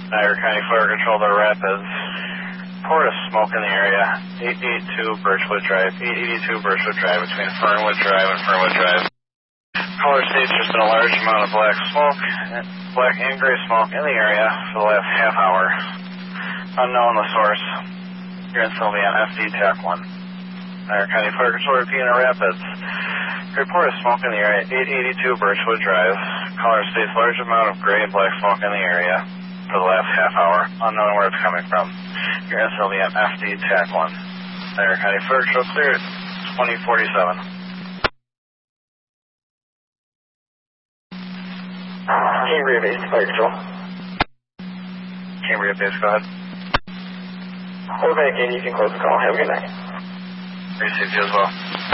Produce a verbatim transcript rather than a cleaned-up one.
Niagara County Fire Control to Rapids. Report of smoke in the area. eight eighty-two Birchwood Drive. eight eighty-two Birchwood Drive between Fernwood Drive and Fernwood Drive. Caller states there's been a large amount of black smoke, black and gray smoke in the area for the last half hour. Unknown the source. Here in Sylvan, F D TAC one. Niagara County Fire Control repeating to Rapids. Report of smoke in the area. eight eighty-two Birchwood Drive. Caller states large amount of gray and black smoke in the area for the last half hour. Unknown where it's coming from. Here in Sylvan, F D TAC one. Niagara County Fire Control cleared. twenty forty-seven. Cambria Base Fire Control. Cambria Base, go ahead. We're back in. You can close the call. Have a good night. Received you as well.